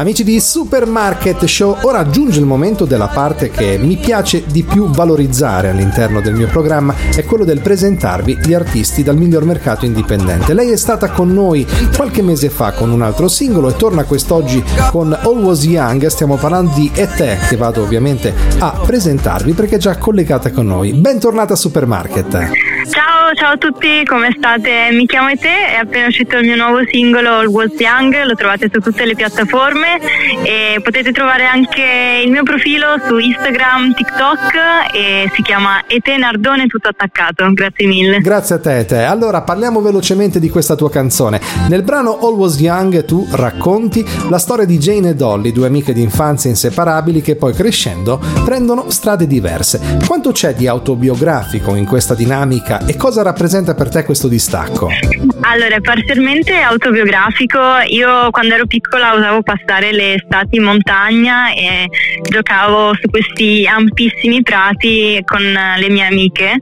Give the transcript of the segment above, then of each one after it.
Amici di Supermarket Show, ora giunge il momento della parte che mi piace di più valorizzare all'interno del mio programma, è quello del presentarvi gli artisti dal miglior mercato indipendente. Lei è stata con noi qualche mese fa con un altro singolo e torna quest'oggi con All Was Young. Stiamo parlando di E.T.E., che vado ovviamente a presentarvi perché è già collegata con noi. Bentornata a Supermarket. Ciao a tutti, come state? Mi chiamo E.T.E., è appena uscito il mio nuovo singolo All Was Young, lo trovate su tutte le piattaforme e potete trovare anche il mio profilo su Instagram, TikTok e si chiama E.T.E. Nardone tutto attaccato. Grazie mille. Grazie a te, E.T.E. Allora parliamo velocemente di questa tua canzone. Nel brano All Was Young tu racconti la storia di Jane e Dolly, due amiche di infanzia inseparabili che poi crescendo prendono strade diverse. Quanto c'è di autobiografico in questa dinamica e cosa rappresenta per te questo distacco? Allora, è parzialmente autobiografico. Io quando ero piccola usavo passare le estati in montagna e giocavo su questi ampissimi prati con le mie amiche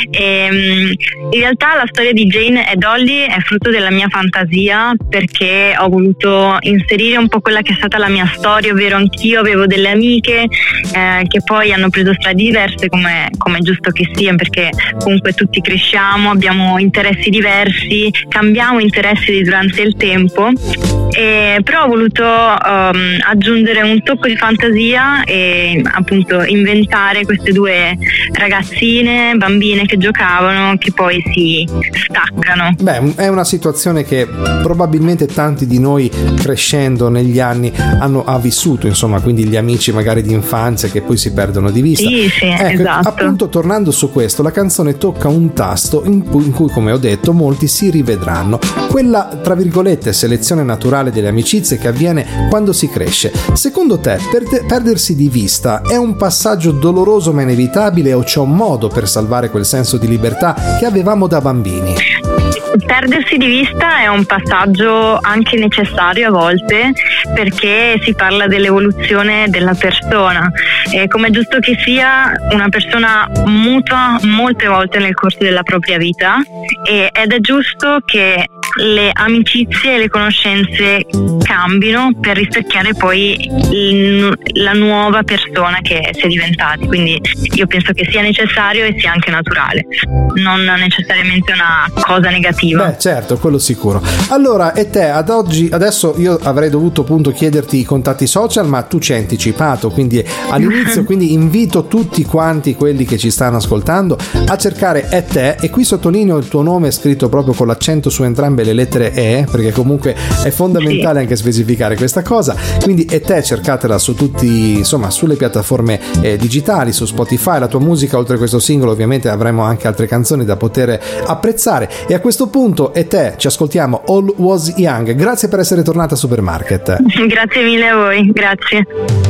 e in realtà la storia di Jane e Dolly è frutto della mia fantasia, perché ho voluto inserire un po' quella che è stata la mia storia, ovvero anch'io avevo delle amiche che poi hanno preso strade diverse, come è giusto che sia, perché comunque tutti cresciamo, abbiamo interessi diversi, cambiamo interessi durante il tempo, però ho voluto aggiungere un tocco di fantasia e appunto inventare queste due ragazzine, bambine che giocavano, che poi si staccano. Beh, è una situazione che probabilmente tanti di noi crescendo negli anni ha vissuto, insomma, quindi gli amici magari di infanzia che poi si perdono di vista. Sì, ecco, esatto. Appunto, tornando su questo, la canzone tocca un tasto in cui, come ho detto, molti si rivedranno. Quella, tra virgolette, selezione naturale delle amicizie che avviene quando si cresce. Secondo te, perdersi di vista è un passaggio doloroso ma inevitabile, o c'è un modo per salvare quel senso di libertà che avevamo da bambini? Perdersi di vista è un passaggio anche necessario a volte, perché si parla dell'evoluzione della persona e come è giusto che sia, una persona muta molte volte nel corso della propria vita ed è giusto che le amicizie e le conoscenze cambino per rispecchiare poi la nuova persona che si è diventati. Quindi io penso che sia necessario e sia anche naturale, non necessariamente una cosa negativa. Beh, certo, quello sicuro. Allora, e te adesso io avrei dovuto appunto chiederti i contatti social, ma tu ci hai anticipato quindi all'inizio, quindi invito tutti quanti quelli che ci stanno ascoltando a cercare E.T.E., e qui sottolineo il tuo nome scritto proprio con l'accento su entrambe le lettere E, perché comunque è fondamentale anche specificare questa cosa. Quindi E.T.E., cercatela su tutti, insomma, sulle piattaforme digitali, su Spotify. La tua musica, oltre a questo singolo, ovviamente avremo anche altre canzoni da poter apprezzare. E a questo punto, E.T.E., ci ascoltiamo All Was Young. Grazie per essere tornata a Supermarket. Grazie mille a voi, grazie.